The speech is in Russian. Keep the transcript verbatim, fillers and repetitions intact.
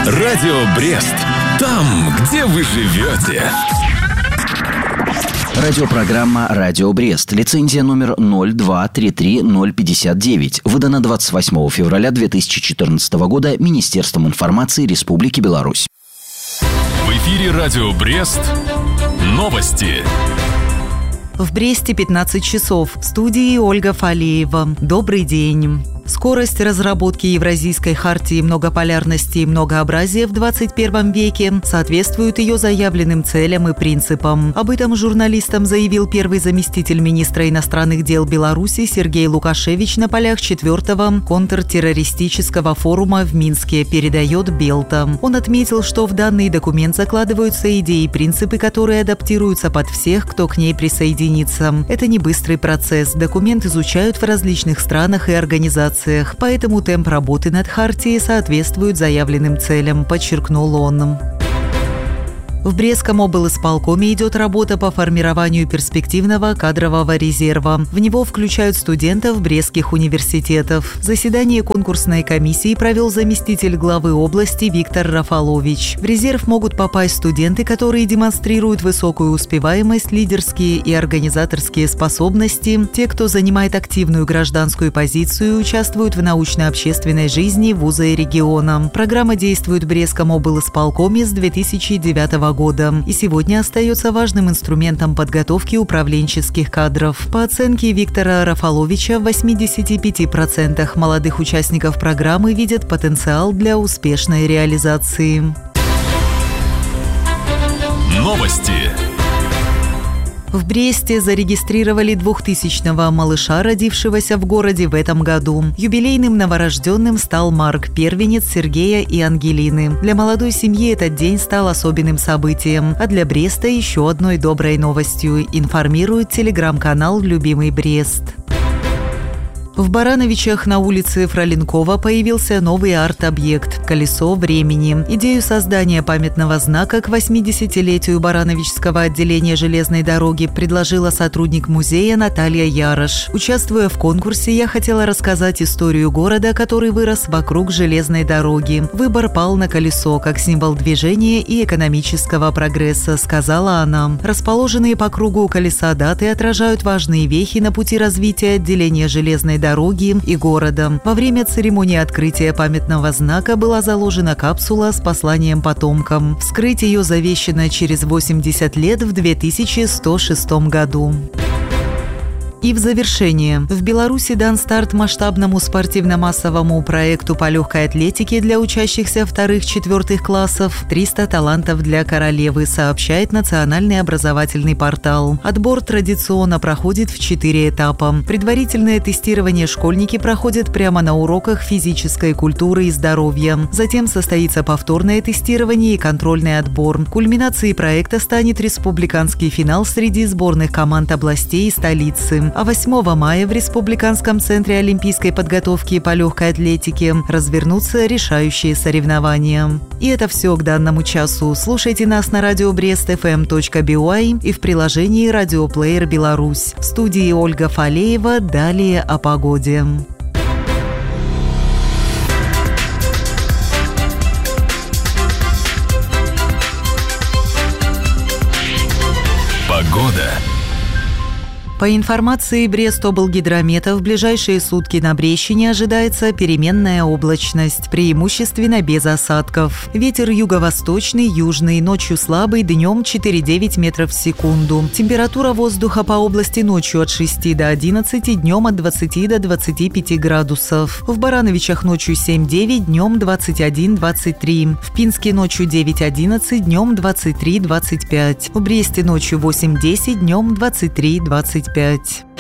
Радио Брест. Там, где вы живете. Радиопрограмма «Радио Брест». Лицензия номер ноль два три три ноль пятьдесят девять. Выдана двадцать восьмого февраля две тысячи четырнадцатого года Министерством информации Республики Беларусь. В эфире «Радио Брест». Новости. В Бресте пятнадцать часов. В студии Ольга Фалеева. Добрый день. Скорость разработки Евразийской хартии многополярности и многообразия в двадцать первом веке соответствует ее заявленным целям и принципам. Об этом журналистам заявил первый заместитель министра иностранных дел Беларуси Сергей Лукашевич на полях четвертого контртеррористического форума в Минске, передает Белта. Он отметил, что в данный документ закладываются идеи и принципы, которые адаптируются под всех, кто к ней присоединится. Это не быстрый процесс. Документ изучают в различных странах и организациях. Поэтому темп работы над хартией соответствует заявленным целям, подчеркнул он. В Брестском облисполкоме идет работа по формированию перспективного кадрового резерва. В него включают студентов брестских университетов. Заседание конкурсной комиссии провел заместитель главы области Виктор Рафалович. В резерв могут попасть студенты, которые демонстрируют высокую успеваемость, лидерские и организаторские способности, те, кто занимает активную гражданскую позицию и участвуют в научно-общественной жизни вуза и региона. Программа действует в Брестском облисполкоме с две тысячи девятого года и сегодня остается важным инструментом подготовки управленческих кадров. По оценке Виктора Рафаловича, в восемьдесят пять процентов молодых участников программы видят потенциал для успешной реализации. Новости. В Бресте зарегистрировали двухтысячного малыша, родившегося в городе в этом году. Юбилейным новорожденным стал Марк, первенец Сергея и Ангелины. Для молодой семьи этот день стал особенным событием, а для Бреста еще одной доброй новостью, информирует телеграм-канал «Любимый Брест». В Барановичах на улице Фроленкова появился новый арт-объект «Колесо времени». Идею создания памятного знака к восьмидесятилетию Барановичского отделения железной дороги предложила сотрудник музея Наталья Ярош. Участвуя в конкурсе, я хотела рассказать историю города, который вырос вокруг железной дороги. Выбор пал на колесо, как символ движения и экономического прогресса, сказала она. Расположенные по кругу колеса даты отражают важные вехи на пути развития отделения железной дороги дороги и города. Во время церемонии открытия памятного знака была заложена капсула с посланием потомкам. Вскрыть ее завещано через восемьдесят лет в две тысячи сто шестом году. И в завершение. В Беларуси дан старт масштабному спортивно-массовому проекту по легкой атлетике для учащихся вторых-четвертых классов «триста талантов для королевы», сообщает национальный образовательный портал. Отбор традиционно проходит в четыре этапа. Предварительное тестирование школьники проходят прямо на уроках физической культуры и здоровья. Затем состоится повторное тестирование и контрольный отбор. Кульминацией проекта станет республиканский финал среди сборных команд областей и столицы. А восьмого мая в Республиканском центре олимпийской подготовки по легкой атлетике развернутся решающие соревнования. И это все к данному часу. Слушайте нас на радио брест эф эм точка би уай и в приложении «Радиоплеер Беларусь». В студии Ольга Фалеева. Далее о погоде. Погода. По информации Брестоблгидромета, в ближайшие сутки на Брещине ожидается переменная облачность, преимущественно без осадков. Ветер юго-восточный, южный, ночью слабый, днем четыре-девять метров в секунду. Температура воздуха по области ночью от шести до одиннадцати, днем от двадцати до двадцати пяти градусов. В Барановичах ночью семь-девять, днем двадцать один-двадцать три. В Пинске ночью девять-одиннадцать, днем двадцать три-двадцать пять. В Бресте ночью восемь-десять, днем двадцать три-двадцать пять.